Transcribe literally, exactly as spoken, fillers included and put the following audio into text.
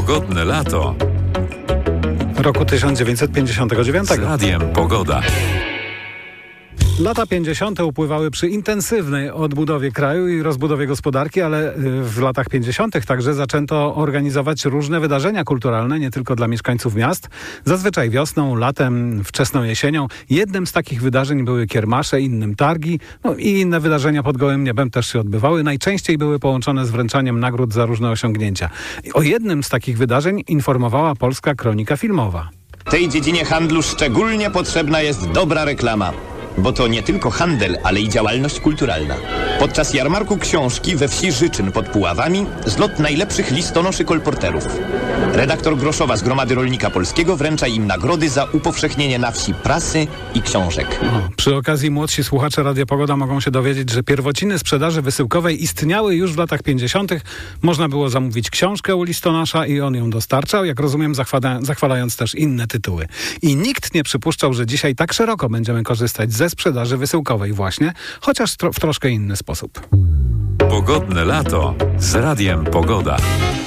Pogodne lato roku tysiąc dziewięćset pięćdziesiątego dziewiątego. z Radiem Pogoda. Lata pięćdziesiąte upływały przy intensywnej odbudowie kraju i rozbudowie gospodarki, ale w latach pięćdziesiątych także zaczęto organizować różne wydarzenia kulturalne, nie tylko dla mieszkańców miast. Zazwyczaj wiosną, latem, wczesną jesienią. Jednym z takich wydarzeń były kiermasze, innym targi, no i inne wydarzenia pod gołym niebem też się odbywały. Najczęściej były połączone z wręczaniem nagród za różne osiągnięcia. I o jednym z takich wydarzeń informowała Polska Kronika Filmowa. W tej dziedzinie handlu szczególnie potrzebna jest dobra reklama. Bo to nie tylko handel, ale i działalność kulturalna. Podczas jarmarku książki we wsi Życzyn pod Puławami zlot najlepszych listonoszy kolporterów. Redaktor Groszowa z Gromady Rolnika Polskiego wręcza im nagrody za upowszechnienie na wsi prasy i książek. O, przy okazji młodsi słuchacze Radia Pogoda mogą się dowiedzieć, że pierwociny sprzedaży wysyłkowej istniały już w latach pięćdziesiątych. Można było zamówić książkę u listonosza i on ją dostarczał, jak rozumiem, zachwala, zachwalając też inne tytuły. I nikt nie przypuszczał, że dzisiaj tak szeroko będziemy korzystać ze sprzedaży wysyłkowej właśnie, chociaż tro- w troszkę inny sposób. Pogodne lato z Radiem Pogoda.